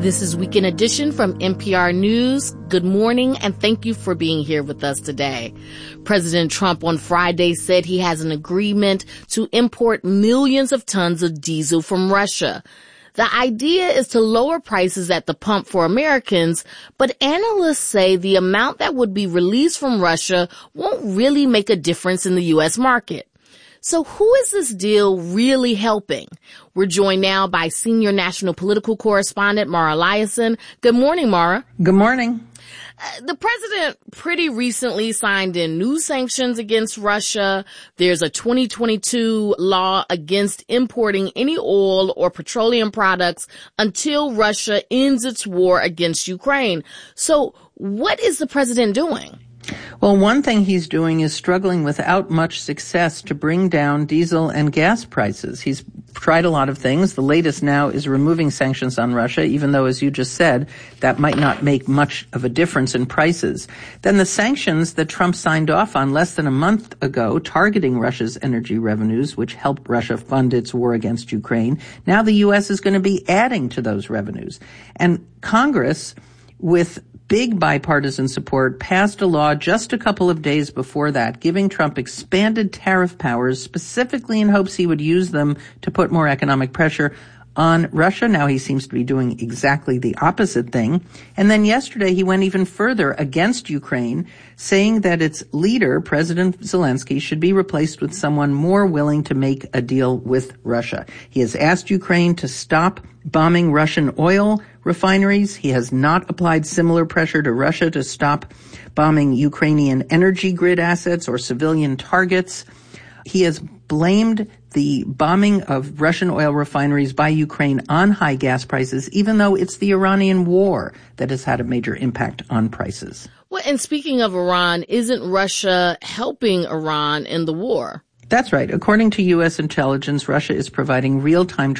This is Weekend Edition from NPR News. Good morning, and thank you for being here with us today. President Trump on Friday said he has an agreement to import millions of tons of diesel from Russia. The idea is to lower prices at the pump for Americans, but analysts say the amount that would be released from Russia won't really make a difference in the U.S. market. So who is this deal really helping? We're joined now by senior national political correspondent Mara Liasson. Good morning, Mara. Good morning. The president pretty recently signed in new sanctions against Russia. There's a 2022 law against importing any oil or petroleum products until Russia ends its war against Ukraine. So what is the president doing? Well, one thing he's doing is struggling without much success to bring down diesel and gas prices. He's tried a lot of things. The latest now is removing sanctions on Russia, even though, as you just said, that might not make much of a difference in prices. Then the sanctions that Trump signed off on less than a month ago, targeting Russia's energy revenues, which helped Russia fund its war against Ukraine. Now the U.S. is going to be adding to those revenues. And Congress, with big bipartisan support, passed a law just a couple of days before that, giving Trump expanded tariff powers, specifically in hopes he would use them to put more economic pressure on Russia. Now he seems to be doing exactly the opposite thing. And then yesterday he went even further against Ukraine, saying that its leader, President Zelensky, should be replaced with someone more willing to make a deal with Russia. He has asked Ukraine to stop bombing Russian oil refineries. He has not applied similar pressure to Russia to stop bombing Ukrainian energy grid assets or civilian targets. He has blamed the bombing of Russian oil refineries by Ukraine on high gas prices, even though it's the Iranian war that has had a major impact on prices. Well, and speaking of Iran, isn't Russia helping Iran in the war? That's right. According to U.S. intelligence, Russia is providing real-time